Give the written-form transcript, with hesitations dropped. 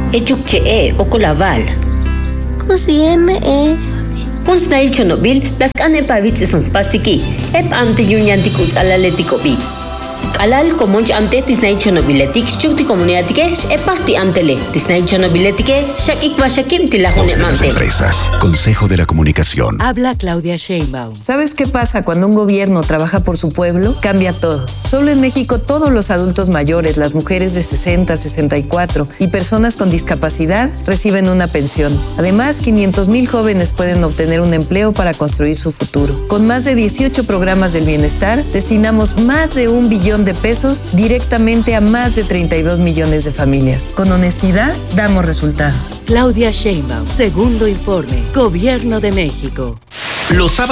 Echukche okolaval. Kusieme Un snail chonobil las cane pavits son pastiki. Ep ante yunyantikutz alaletikobi. Alal comonch ante tisnai chonobiletik chukti comuniatike epasti antele tisnai chonobiletike shakik vashakim tilahune mante. Empresas. Consejo de la Comunicación. Habla Claudia Sheinbaum. ¿Sabes qué pasa cuando un gobierno trabaja por su pueblo? Cambia todo. Solo en México todos los adultos mayores, las mujeres de 60, 64 y personas con discapacidad reciben una pensión. Además, 500,000 jóvenes pueden obtener un empleo para construir su futuro. Con más de 18 programas del bienestar, destinamos más de 1 billón de pesos directamente a más de 32 millones de familias. Con honestidad, damos resultados. Claudia Sheinbaum, segundo informe. Gobierno de México. Los